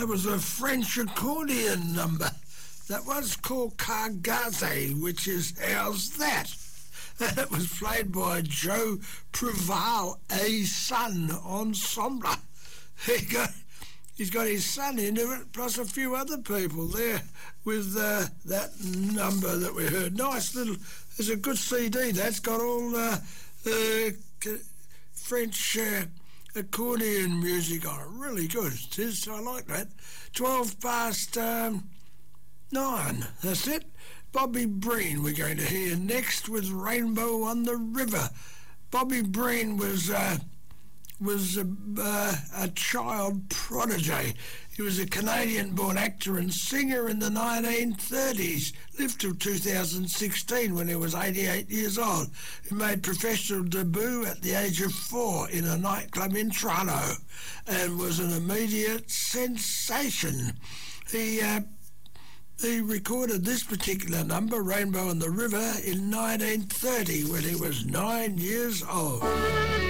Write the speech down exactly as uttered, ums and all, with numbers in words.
That was a French accordion number. That was called Cargaze, which is How's That? And it was played by Joe Preval, a son ensemble. He got, he's got his son into it, plus a few other people there with uh, that number that we heard. Nice little, it's a good C D. That's got all uh, uh, French uh, accordion music on it. Really good. It is, I like that. twelve past um, nine, that's it. Bobby Breen we're going to hear next with Rainbow on the River. Bobby Breen was uh, was a, uh, a child prodigy. He was a Canadian-born actor and singer in the nineteen thirties. Lived till two thousand sixteen when he was eighty-eight years old. He made professional debut at the age of four in a nightclub in Toronto and was an immediate sensation. He... Uh, He recorded this particular number, Rainbow on the River, in nineteen thirty when he was nine years old.